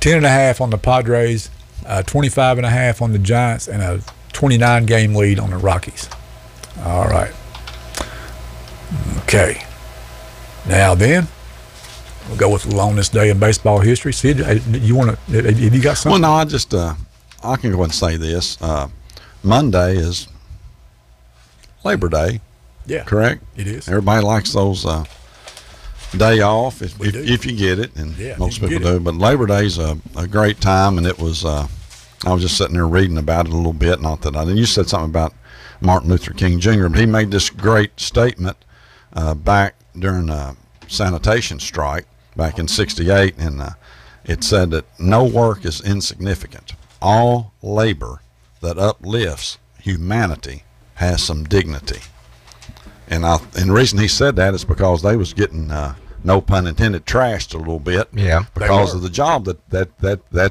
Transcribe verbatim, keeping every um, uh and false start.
ten and a half on the Padres, uh, twenty-five and a half on the Giants, and a twenty-nine game lead on the Rockies. All right. Okay. Now then, we'll go with the longest day in baseball history. Sid, you want to? Have you got something? Well, no, I just uh, I can go ahead and say this. Uh, Monday is Labor Day. Yeah, correct. It is. Everybody likes those uh, day off if, if, if you get it, and yeah, most people do. But Labor Day's a, a great time, and it was. Uh, I was just sitting there reading about it a little bit. Not that I. And you said something about Martin Luther King Junior, but he made this great statement uh, back during a sanitation strike back in sixty-eight, and uh, it said that no work is insignificant. All labor that uplifts humanity has some dignity. And I, and the reason he said that is because they was getting, uh, no pun intended, trashed a little bit. Yeah, because of the job that that that that